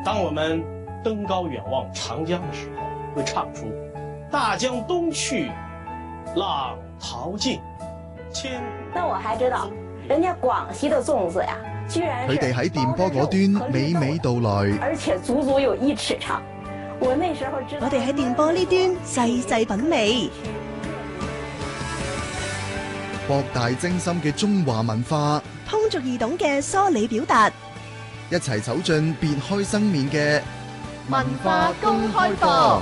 当我们登高远望长江的时候，会唱出大江东去，浪淘尽，千。 那我还知道，人家廣西的粽子呀，居然是佢哋喺電波嗰端娓娓道來， 而且足足有1尺長。我那時候知道， 我哋喺電波呢端細細品味， 博大精深嘅中華文化， 通俗易懂嘅梳理表達， 一齊走進別開生面嘅文化公開課。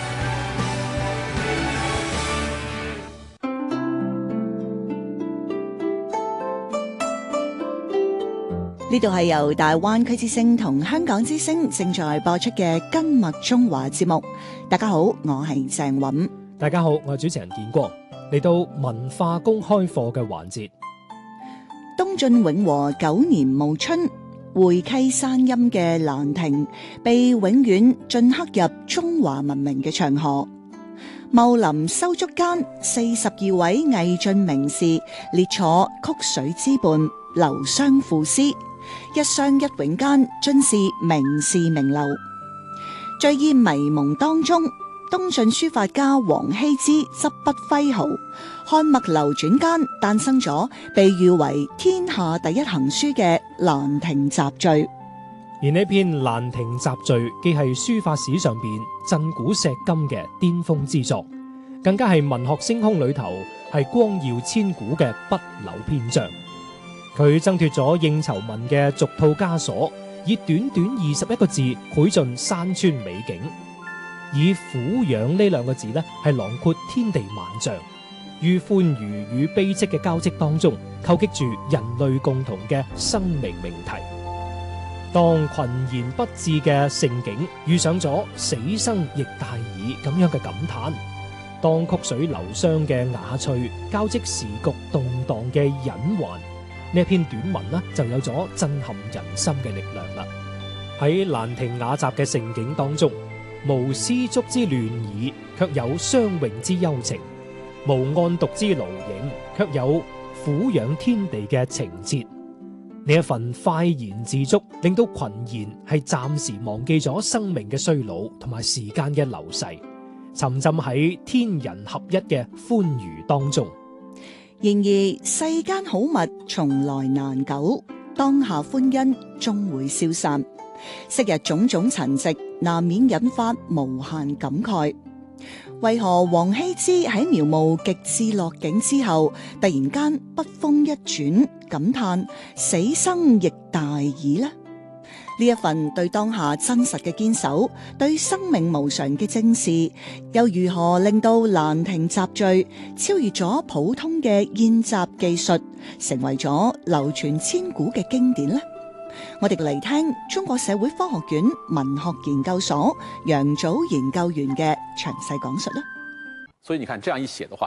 呢度係由大灣區之聲同香港之聲正在播出嘅《今日中華》節目。大家好，我係鄭韻。 大家好，我係主持人建光。嚟到文化公開課嘅環節。 東晉永和9年暮春，會稽山陰嘅蘭亭被永遠鐫刻入中華文明嘅長河。茂林修築間，42位魏晉名士列坐曲水之畔，流觴賦詩。一觴一詠間，盡是名士名流。醉意迷蒙當中，東晉書法家王羲之執筆揮毫，漢墨流轉間誕生咗被譽為天下第一行書嘅《蘭亭集序》。 而呢篇《蘭亭集序》既係書法史上邊震古碩今嘅巔峰之作，更加係文學星空裏頭係光耀千古嘅不朽篇章。佢掙脫咗應酬文嘅俗套枷鎖，以短短21個字繪盡山川美景，以俯仰呢兩個字呢係囊括天地萬象，於歡愉與悲戚嘅交織當中，構擊住人類共同嘅生命命題。當群言不至嘅盛景遇上咗死生亦大矣咁樣嘅感嘆，當曲水流觴嘅雅趣交織時局動盪嘅隱患，呢一篇短文呢就有咗震撼人心嘅力量啦。喺蘭亭雅集嘅盛景當中，無絲竹之亂耳，卻有相詠之幽情；無案牘之勞形，卻有俯仰天地嘅情切。呢一份快言自足，令到群言係暫時忘記咗生命嘅衰老同埋時間嘅流逝，沉浸喺天人合一嘅歡愉當中。 然而世間好物從來難久，當下歡欣終會消散。昔日種種陳迹，難免引發無限感慨。為何王羲之喺描摹極致樂景之後，突然間筆鋒一轉，感嘆死生亦大矣呢？呢一份對當下真實嘅堅守，對生命無常嘅正視，又如何令到《蘭亭集序》超越咗普通嘅宴集技術，成為咗流傳千古嘅經典呢？我哋嚟聽中國社會科學院文學研究所楊祖研究員嘅詳細講述啦。 所以你看這樣一寫的話，